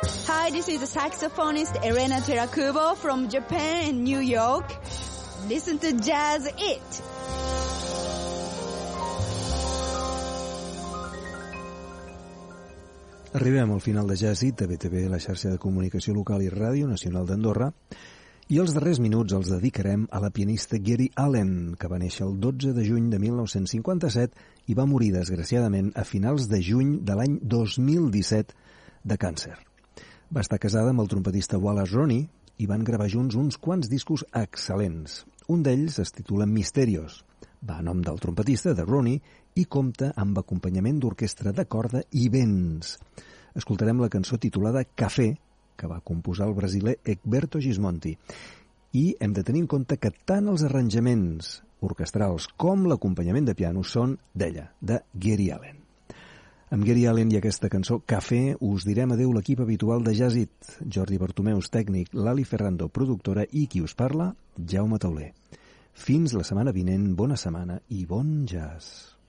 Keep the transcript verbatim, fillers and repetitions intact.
Hi, this is the saxophonist Elena Terakubo from Japan and New York. Listen to Jazz It. Arribem al final de Jazz It, a B T V, la xarxa de comunicació local i ràdio nacional d'Andorra, i els darrers minuts els dedicarem a la pianista Geri Allen, que va néixer el dotze de juny de mil nou-cents cinquanta-set i va morir, desgraciadament, a finals de juny de l'any dos mil disset de càncer. Va estar casada amb el trompetista Wallace Roney i van gravar junts uns quants discos excel·lents. Un d'ells es titula Misterios. Va a nom del trompetista, de Roney, i compta amb acompanyament d'orquestra de corda i vents. Escoltarem la cançó titulada Café, que va composar el brasiler Egberto Gismonti. I hem de tenir en compte que tant els arranjaments orquestrals com l'acompanyament de piano són d'ella, de Geri Allen. Amb Geri Allen i aquesta cançó Café us direm adeu l'equip habitual de Jazz It. Jordi Bartomeus, tècnic, Lali Ferrando, productora, i qui us parla, Jaume Tauler. Fins la setmana vinent, bona setmana i bon jazz.